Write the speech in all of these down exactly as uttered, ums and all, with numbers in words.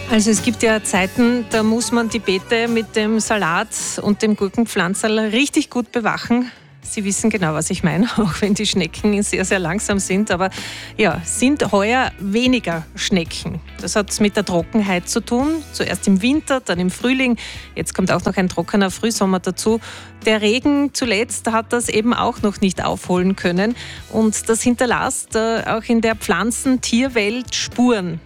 Also es gibt ja Zeiten, da muss man die Beete mit dem Salat und dem Gurkenpflanzerl richtig gut bewachen. Sie wissen genau, was ich meine, auch wenn die Schnecken sehr, sehr langsam sind. Aber ja, sind heuer weniger Schnecken. Das hat mit der Trockenheit zu tun. Zuerst im Winter, dann im Frühling. Jetzt kommt auch noch ein trockener Frühsommer dazu. Der Regen zuletzt hat das eben auch noch nicht aufholen können. Und das hinterlässt äh, auch in der Pflanzen-Tierwelt Spuren.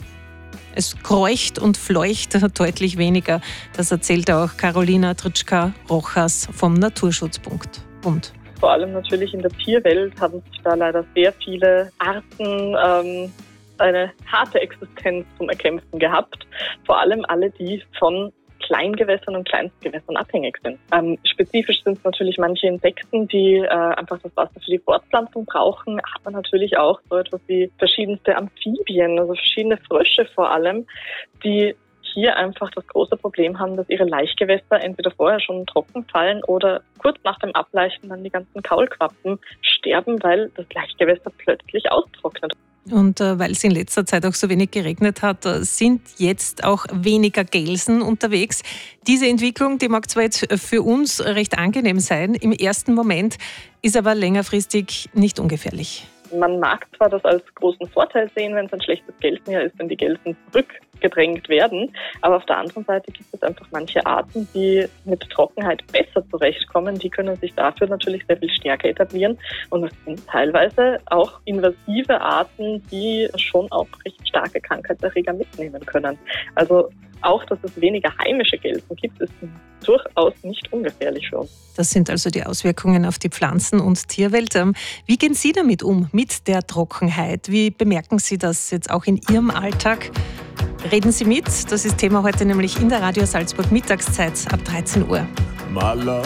Es kreucht und fleucht deutlich weniger. Das erzählt auch Carolina Tritschka-Rochas vom Naturschutzbund. Vor allem natürlich in der Tierwelt haben sich da leider sehr viele Arten ähm, eine harte Existenz zum Erkämpfen gehabt. Vor allem alle, die von Kleingewässern und Kleinstgewässern abhängig sind. Ähm, spezifisch sind es natürlich manche Insekten, die äh, einfach das Wasser für die Fortpflanzung brauchen. Hat man natürlich auch so etwas wie verschiedenste Amphibien, also verschiedene Frösche vor allem, die hier einfach das große Problem haben, dass ihre Laichgewässer entweder vorher schon trocken fallen oder kurz nach dem Ableichen dann die ganzen Kaulquappen sterben, weil das Laichgewässer plötzlich austrocknet. Und äh, weil es in letzter Zeit auch so wenig geregnet hat, äh, sind jetzt auch weniger Gelsen unterwegs. Diese Entwicklung, die mag zwar jetzt für uns recht angenehm sein, im ersten Moment ist aber längerfristig nicht ungefährlich. Man mag zwar das als großen Vorteil sehen, wenn es ein schlechtes Gelsenjahr ist, wenn die Gelsen zurückgedrängt werden, aber auf der anderen Seite gibt es einfach manche Arten, die mit Trockenheit besser zurechtkommen. Die können sich dafür natürlich sehr viel stärker etablieren und es sind teilweise auch invasive Arten, die schon auch recht starke Krankheitserreger mitnehmen können. Also auch, dass es weniger heimische Gelsen gibt, ist durchaus nicht ungefährlich für uns. Das sind also die Auswirkungen auf die Pflanzen- und Tierwelt. Wie gehen Sie damit um, mit der Trockenheit? Wie bemerken Sie das jetzt auch in Ihrem Alltag? Reden Sie mit. Das ist Thema heute nämlich in der Radio Salzburg Mittagszeit ab dreizehn Uhr.